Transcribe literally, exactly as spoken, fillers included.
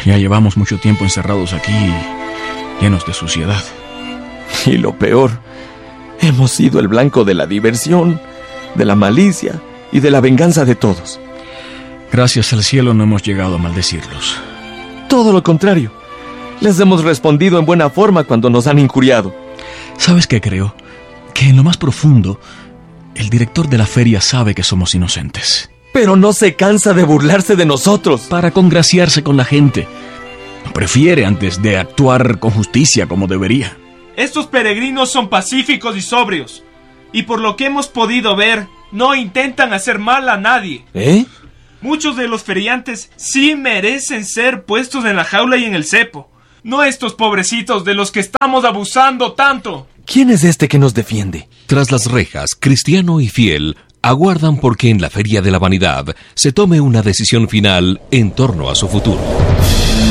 Ya llevamos mucho tiempo encerrados aquí, llenos de suciedad. Y lo peor, hemos sido el blanco de la diversión, de la malicia y de la venganza de todos. Gracias al cielo no hemos llegado a maldecirlos. Todo lo contrario. Les hemos respondido en buena forma cuando nos han injuriado. ¿Sabes qué creo? Que en lo más profundo, el director de la feria sabe que somos inocentes. Pero no se cansa de burlarse de nosotros. Para congraciarse con la gente. Prefiere antes de actuar con justicia como debería. Estos peregrinos son pacíficos y sobrios. Y por lo que hemos podido ver, no intentan hacer mal a nadie. ¿Eh? Muchos de los feriantes sí merecen ser puestos en la jaula y en el cepo. No estos pobrecitos de los que estamos abusando tanto. ¿Quién es este que nos defiende? Tras las rejas, Cristiano y Fiel aguardan porque en la Feria de la Vanidad se tome una decisión final en torno a su futuro.